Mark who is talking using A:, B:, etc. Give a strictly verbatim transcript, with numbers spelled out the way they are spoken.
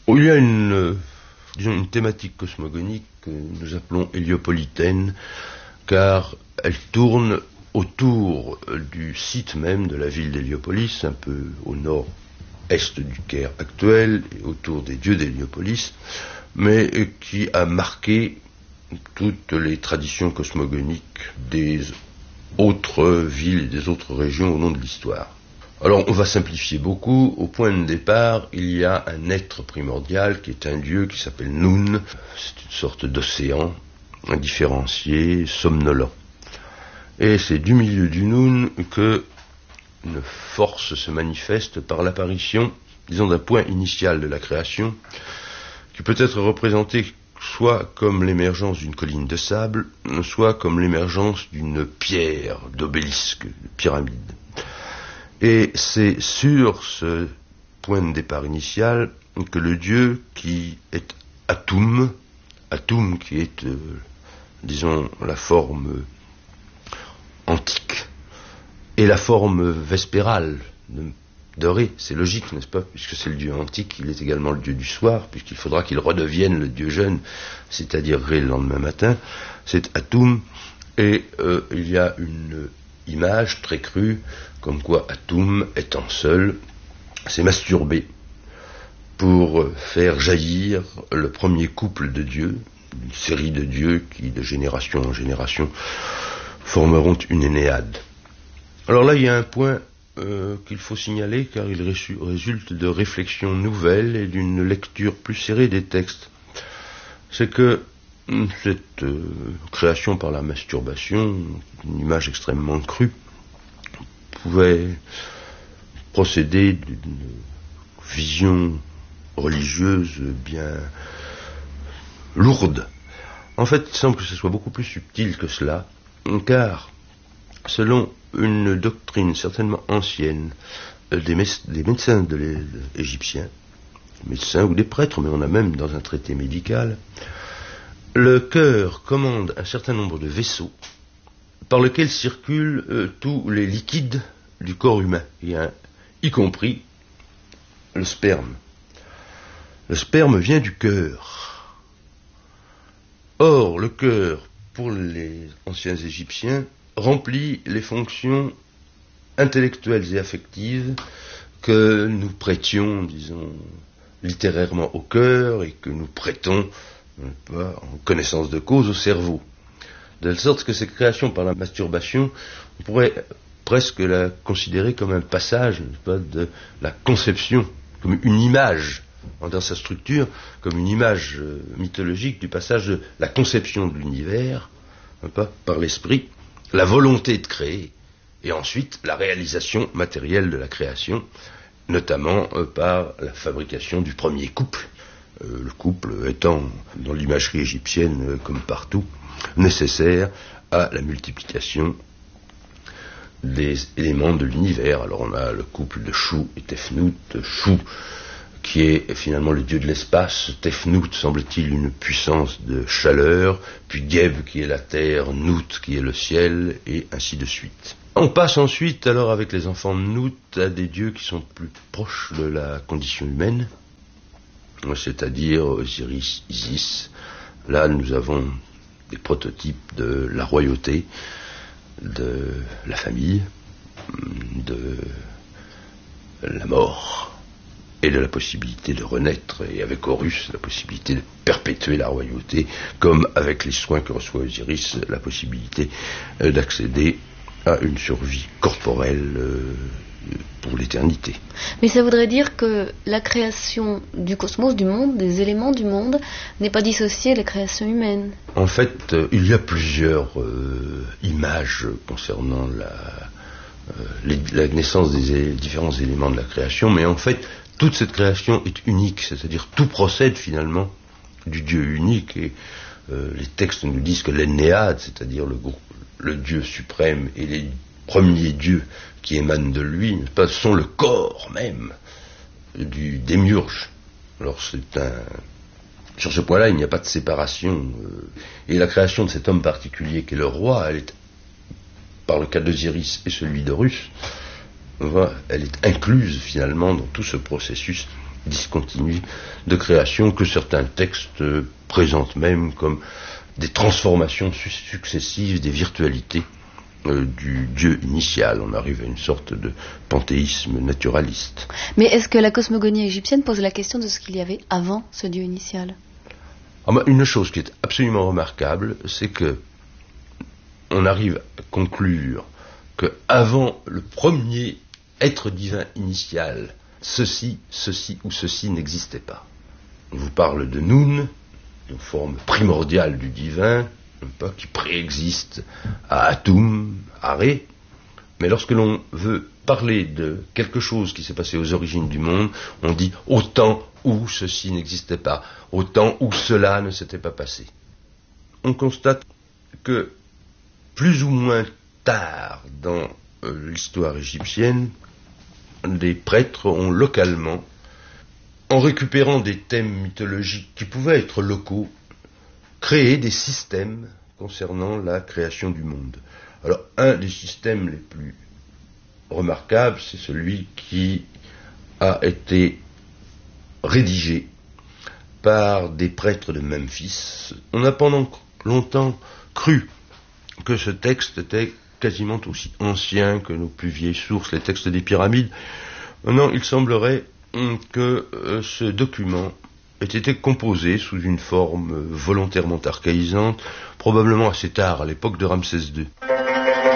A: Il y a une, euh, disons une thématique cosmogonique que nous appelons héliopolitaine, car elle tourne autour du site même de la ville d'Héliopolis, un peu au nord-est du Caire actuel, et autour des dieux d'Héliopolis, mais qui a marqué toutes les traditions cosmogoniques des autres villes et des autres régions au long de l'histoire. Alors on va simplifier beaucoup. Au point de départ, il y a un être primordial qui est un dieu qui s'appelle Nun. C'est une sorte d'océan indifférencié, somnolent. Et c'est du milieu du Nun que une force se manifeste par l'apparition, disons, d'un point initial de la création, qui peut être représenté soit comme l'émergence d'une colline de sable, soit comme l'émergence d'une pierre, d'obélisque, de pyramide. Et c'est sur ce point de départ initial que le dieu qui est Atum, Atum qui est, euh, disons, la forme antique, et la forme vespérale de, de Ré, c'est logique, n'est-ce pas, puisque c'est le dieu antique, il est également le dieu du soir, puisqu'il faudra qu'il redevienne le dieu jeune, c'est-à-dire Ré le lendemain matin, c'est Atum, et euh, il y a une image très crue, comme quoi Atum, étant seul, s'est masturbé pour faire jaillir le premier couple de dieux, une série de dieux qui, de génération en génération, formeront une Énéade. Alors là, il y a un point euh, qu'il faut signaler, car il résulte de réflexions nouvelles et d'une lecture plus serrée des textes. C'est que cette euh, création par la masturbation, une image extrêmement crue, pouvait procéder d'une vision religieuse bien lourde. En fait, il semble que ce soit beaucoup plus subtil que cela, car selon une doctrine certainement ancienne des, mé- des médecins de l'é- égyptiens, médecins ou des prêtres, mais on a même dans un traité médical, le cœur commande un certain nombre de vaisseaux par lesquels circulent euh, tous les liquides du corps humain, y, a un, y compris le sperme. Le sperme vient du cœur. Or, le cœur, pour les anciens Égyptiens, remplit les fonctions intellectuelles et affectives que nous prêtions, disons, littérairement au cœur et que nous prêtons pas, en connaissance de cause au cerveau. De sorte que cette création par la masturbation, on pourrait presque la considérer comme un passage, pas, de la conception, comme une image, dans sa structure, comme une image euh, mythologique du passage de la conception de l'univers, pas, par l'esprit, la volonté de créer, et ensuite la réalisation matérielle de la création, notamment euh, par la fabrication du premier couple. Euh, le couple étant, dans l'imagerie égyptienne, euh, comme partout, nécessaire à la multiplication des éléments de l'univers. Alors on a le couple de Chou et Tefnout, Chou qui est finalement le dieu de l'espace, Tefnout semble-t-il une puissance de chaleur, puis Geb qui est la terre, Nout qui est le ciel, et ainsi de suite. On passe ensuite alors avec les enfants de Nout à des dieux qui sont plus proches de la condition humaine, c'est-à-dire Osiris, Isis. Là nous avons des prototypes de la royauté, de la famille, de la mort et de la possibilité de renaître, et avec Horus la possibilité de perpétuer la royauté, comme avec les soins que reçoit Osiris, la possibilité d'accéder à une survie corporelle euh, pour l'éternité.
B: Mais ça voudrait dire que la création du cosmos, du monde, des éléments du monde, n'est pas dissociée de la création humaine.
A: En fait, euh, il y a plusieurs euh, images concernant la, euh, les, la naissance des é- différents éléments de la création, mais en fait, toute cette création est unique, c'est-à-dire tout procède finalement du Dieu unique, et euh, les textes nous disent que l'Ennéade, c'est-à-dire le, le Dieu suprême et les premiers dieux qui émanent de lui, sont le corps même du démiurge. Alors c'est un... Sur ce point-là, il n'y a pas de séparation. Et la création de cet homme particulier qui est le roi, elle est, par le cas d'Osiris et celui d'Horus, elle est incluse finalement dans tout ce processus discontinue de création que certains textes présentent même comme des transformations su- successives des virtualités euh, du Dieu initial. On arrive à une sorte de panthéisme naturaliste.
B: Mais est-ce que la cosmogonie égyptienne pose la question de ce qu'il y avait avant ce Dieu initial?
A: Ah ben, une chose qui est absolument remarquable, c'est que on arrive à conclure que avant le premier être divin initial, ceci, ceci ou ceci n'existait pas. On vous parle de Nun, une forme primordiale du divin, pas, qui préexiste à Atum, à Ré, mais lorsque l'on veut parler de quelque chose qui s'est passé aux origines du monde, on dit au temps où ceci n'existait pas, au temps où cela ne s'était pas passé. On constate que plus ou moins tard dans euh, l'histoire égyptienne, les prêtres ont localement, en récupérant des thèmes mythologiques qui pouvaient être locaux, créé des systèmes concernant la création du monde. Alors, un des systèmes les plus remarquables, c'est celui qui a été rédigé par des prêtres de Memphis. On a pendant longtemps cru que ce texte était quasiment aussi ancien que nos plus vieilles sources, les textes des pyramides. Maintenant, il semblerait que euh, ce document ait été composé sous une forme volontairement archaïsante, probablement assez tard, à l'époque de Ramsès deux.